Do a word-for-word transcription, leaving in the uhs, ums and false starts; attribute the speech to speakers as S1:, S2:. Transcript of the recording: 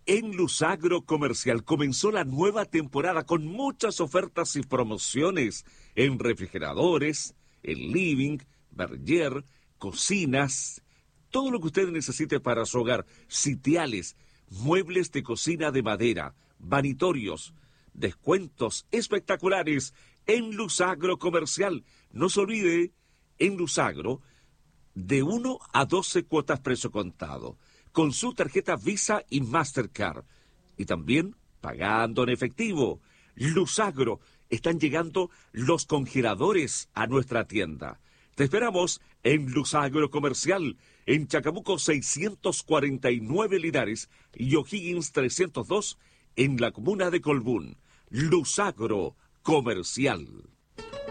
S1: En Luzagro Comercial comenzó la nueva temporada con muchas ofertas y promociones en refrigeradores, en living, barrier, cocinas, todo lo que usted necesite para su hogar, sitiales, muebles de cocina de madera, vanitorios, descuentos espectaculares en Luzagro Comercial. No se olvide, en Luzagro, de uno a doce cuotas precio contado, con su tarjeta Visa y Mastercard, y también pagando en efectivo. Luzagro, están llegando los congeladores a nuestra tienda. Te esperamos en Luzagro Comercial, en Chacabuco seiscientos cuarenta y nueve Linares y O'Higgins trescientos dos en la comuna de Colbún. Luzagro Comercial.